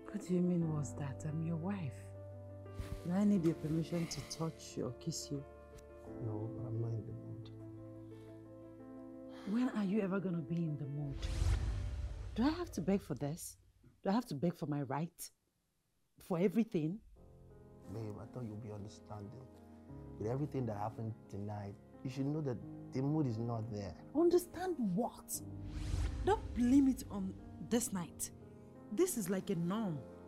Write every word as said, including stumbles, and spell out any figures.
What do you mean was that? I'm your wife. Do I need your permission to touch you or kiss you? No, but I'm not in the mood. When are you ever gonna be in the mood? Do I have to beg for this? Do I have to beg for my right? For everything? Babe, I thought you'd be understanding. With everything that happened tonight, you should know that the mood is not there. Understand what? Don't blame it on this night. This is like a norm.